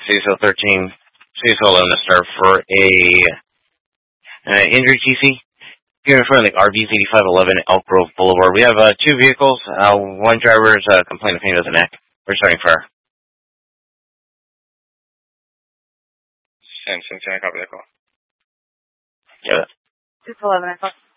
CSO 13, CSO 11 to start for a injury TC. Here in front of the RVs 8511 Elk Grove Boulevard. We have two vehicles. One driver is complaining of pain in the neck. We're starting fire. Same, copy that call. Yeah. 611, I thought.